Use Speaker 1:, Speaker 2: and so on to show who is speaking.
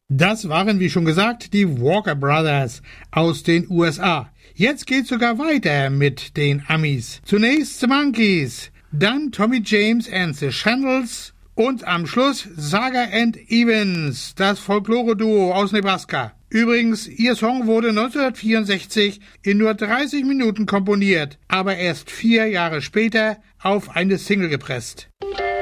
Speaker 1: Das waren, wie schon gesagt, die Walker Brothers aus den USA. Jetzt geht's sogar weiter mit den Amis. Zunächst The Monkees, dann Tommy James and the Shandles und am Schluss Saga and Evans, das Folklore-Duo aus Nebraska. Übrigens, ihr Song wurde 1964 in nur 30 Minuten komponiert, aber erst 4 Jahre später auf eine Single gepresst.